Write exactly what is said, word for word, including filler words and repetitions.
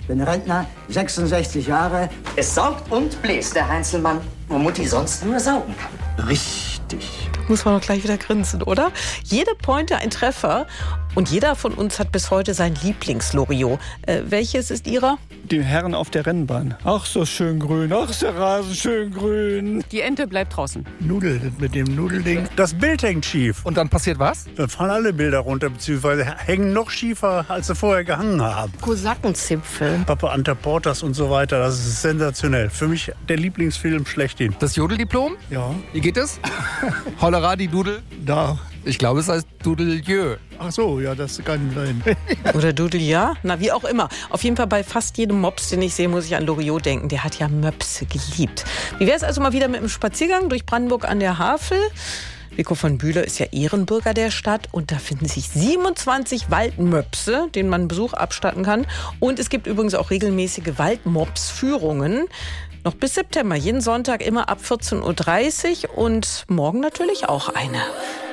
bin Rentner, sechsundsechzig Jahre. Es saugt und bläst der Heinzelmann, wo Mutti sonst nur saugen kann. Richtig. Muss man doch gleich wieder grinsen, oder? Jede Pointe ein Treffer. Und jeder von uns hat bis heute sein Lieblingsloriot. Äh, welches ist Ihrer? Die Herren auf der Rennbahn. Ach, so schön grün. Ach, ist der Rasen schön grün. Die Ente bleibt draußen. Nudel mit dem Nudelding. Das Bild hängt schief. Und dann passiert was? Dann fallen alle Bilder runter, beziehungsweise hängen noch schiefer, als sie vorher gehangen haben. Kosakenzipfel. Papa Ante Portas und so weiter, das ist sensationell. Für mich der Lieblingsfilm schlechthin. Das Jodeldiplom? Ja. Wie geht es? Hollera die Dudel? Da. Ich glaube, es heißt Dudelieu. Ach so, ja, das kann sein. Oder Dudelja? Na, wie auch immer. Auf jeden Fall bei fast jedem Mops, den ich sehe, muss ich an Loriot denken. Der hat ja Möpse geliebt. Wie wäre es also mal wieder mit einem Spaziergang durch Brandenburg an der Havel? Vico von Bülow ist ja Ehrenbürger der Stadt und da finden sich siebenundzwanzig Waldmöpse, denen man Besuch abstatten kann. Und es gibt übrigens auch regelmäßige Waldmops-Führungen. Noch bis September, jeden Sonntag immer ab vierzehn Uhr dreißig und morgen natürlich auch eine.